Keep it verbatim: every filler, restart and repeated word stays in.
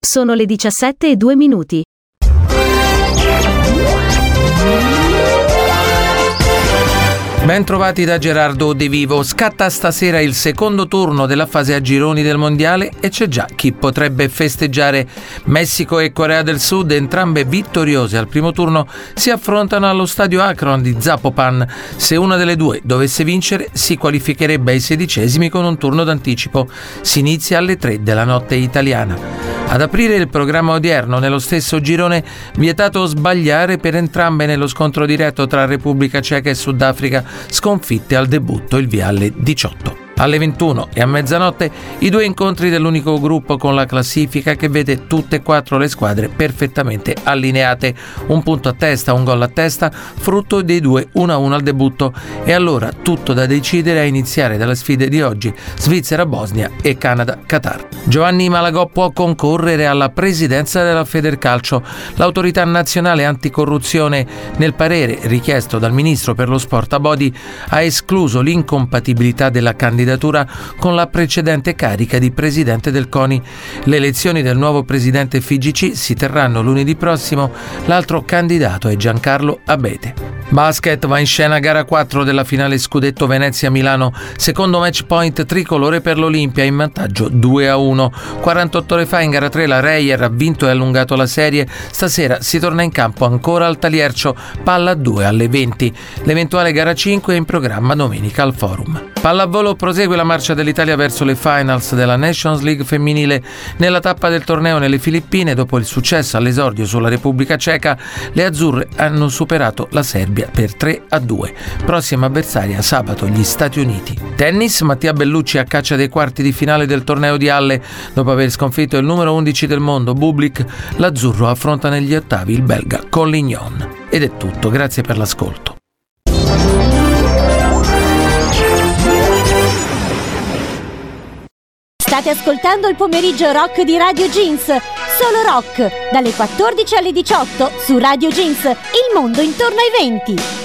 Sono le diciassette e due minuti. Ben trovati da Gerardo De Vivo. Scatta stasera il secondo turno della fase a gironi del mondiale e c'è già chi potrebbe festeggiare. Messico e Corea del Sud, entrambe vittoriose al primo turno, si affrontano allo stadio Akron di Zapopan. Se una delle due dovesse vincere, si qualificherebbe ai sedicesimi con un turno d'anticipo. Si inizia alle tre della notte italiana. Ad aprire il programma odierno, nello stesso girone, vietato sbagliare per entrambe nello scontro diretto tra Repubblica Ceca e Sudafrica, sconfitte al debutto il via alle diciotto. Alle ventuno e a mezzanotte i due incontri dell'unico gruppo con la classifica che vede tutte e quattro le squadre perfettamente allineate. Un punto a testa, un gol a testa, frutto dei due uno a uno al debutto. E allora tutto da decidere a iniziare dalle sfide di oggi: Svizzera-Bosnia e Canada-Qatar. Giovanni Malagò può concorrere alla presidenza della Federcalcio. L'autorità nazionale anticorruzione, nel parere richiesto dal ministro per lo sport Abodi, ha escluso l'incompatibilità della candidatura con la precedente carica di presidente del CONI. Le elezioni del nuovo presidente F I G C si terranno lunedì prossimo. L'altro candidato è Giancarlo Abete. Basket, va in scena gara quattro della finale scudetto Venezia-Milano. Secondo match point tricolore per l'Olimpia, in vantaggio due a uno. quarantotto ore fa in gara tre la Reyer ha vinto e allungato la serie. Stasera si torna in campo ancora al Taliercio, palla due alle venti. L'eventuale gara cinque è in programma domenica al Forum. Pallavolo, prosegue la marcia dell'Italia verso le finals della Nations League femminile. Nella tappa del torneo nelle Filippine, dopo il successo all'esordio sulla Repubblica Ceca, le azzurre hanno superato la Serbia per tre a due. Prossima avversaria sabato gli Stati Uniti. Tennis, Mattia Bellucci a caccia dei quarti di finale del torneo di Halle. Dopo aver sconfitto il numero undici del mondo Bublik, l'azzurro affronta negli ottavi il belga Collignon. Ed è tutto, grazie per l'ascolto. State ascoltando il pomeriggio rock di Radio Jeans. Solo rock, dalle quattordici alle diciotto su Radio Jeans, il mondo intorno ai venti.